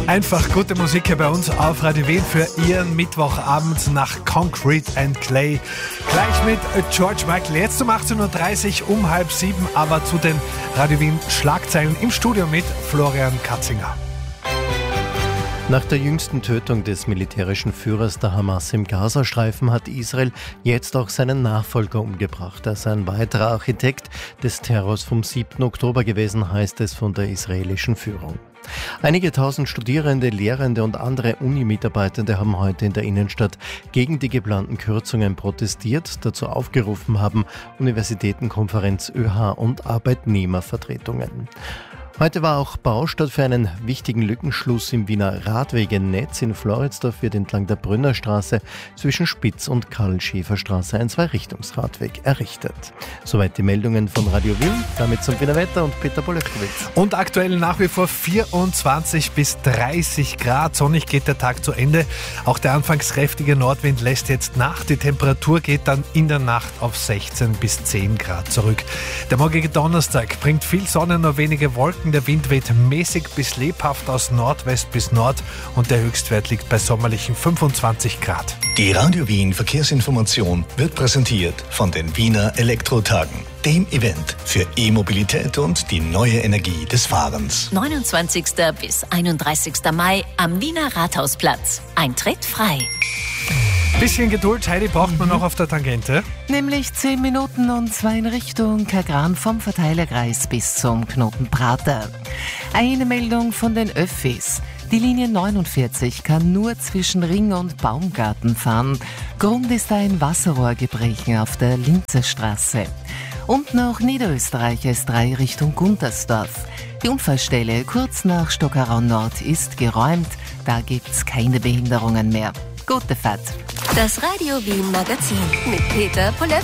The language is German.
Einfach gute Musik hier bei uns auf Radio Wien für Ihren Mittwochabend nach Concrete and Clay. Gleich mit George Michael. Jetzt um 18.30 Uhr, um 6:30, aber zu den Radio Wien Schlagzeilen im Studio mit Florian Katzinger. Nach der jüngsten Tötung des militärischen Führers der Hamas im Gazastreifen hat Israel jetzt auch seinen Nachfolger umgebracht. Er sei ein weiterer Architekt des Terrors vom 7. Oktober gewesen, heißt es von der israelischen Führung. Einige tausend Studierende, Lehrende und andere Uni-Mitarbeitende haben heute in der Innenstadt gegen die geplanten Kürzungen protestiert. Dazu aufgerufen haben Universitätenkonferenz ÖH und Arbeitnehmervertretungen. Heute war auch Baustart für einen wichtigen Lückenschluss im Wiener Radwegennetz. In Floridsdorf wird entlang der Brünnerstraße zwischen Spitz und Karl-Schäfer-Straße ein Zwei-Richtungsradweg errichtet. Soweit die Meldungen von Radio Wien. Damit zum Wiener Wetter und Peter Polewkowitz. Und aktuell nach wie vor 24 bis 30 Grad. Sonnig geht der Tag zu Ende. Auch der anfangs kräftige Nordwind lässt jetzt nach. Die Temperatur geht dann in der Nacht auf 16 bis 10 Grad zurück. Der morgige Donnerstag bringt viel Sonne, nur wenige Wolken. Der Wind weht mäßig bis lebhaft aus Nordwest bis Nord und der Höchstwert liegt bei sommerlichen 25 Grad. Die Radio Wien Verkehrsinformation wird präsentiert von den Wiener Elektrotagen, dem Event für E-Mobilität und die neue Energie des Fahrens. 29. bis 31. Mai am Wiener Rathausplatz. Eintritt frei. Bisschen Geduld, Heidi, braucht man noch auf der Tangente. Nämlich 10 Minuten und zwar in Richtung Kagran vom Verteilerkreis bis zum Knoten Prater. Eine Meldung von den Öffis. Die Linie 49 kann nur zwischen Ring und Baumgarten fahren. Grund ist ein Wasserrohr gebrechen auf der Linzerstraße. Und noch Niederösterreich S3 Richtung Guntersdorf. Die Unfallstelle kurz nach Stockerau Nord ist geräumt. Da gibt's keine Behinderungen mehr. Gute Fahrt. Das Radio Wien Magazin mit Peter Polewkowitz.